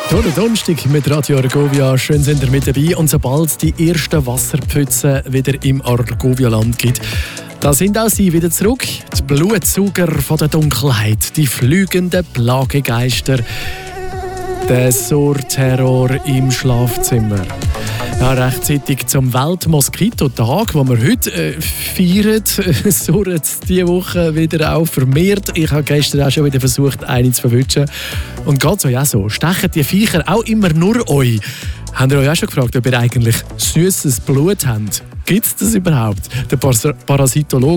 Toller Donnerstag mit Radio Argovia. Schön sind ihr mit dabei. Und sobald die ersten Wasserpfützen wieder im Argovia-Land gibt, da sind auch sie wieder zurück. Die Blutsauger von der Dunkelheit, die fliegenden Plagegeister, der Surterror im Schlafzimmer. Ja, rechtzeitig zum Weltmoskitotag, den wir heute feiern, surrt diese Woche wieder auch vermehrt. Ich habe gestern auch schon wieder versucht, eine zu verwischen. Und geht so, ja so. Stechen die Viecher auch immer nur euch? Habt ihr euch auch schon gefragt, ob ihr eigentlich süßes Blut habt? Gibt es das überhaupt? Der Parasitologe